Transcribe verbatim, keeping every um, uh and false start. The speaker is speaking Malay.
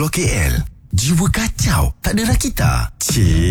Keluar K L. Jiwa kacau, tak ada rakita. Cik.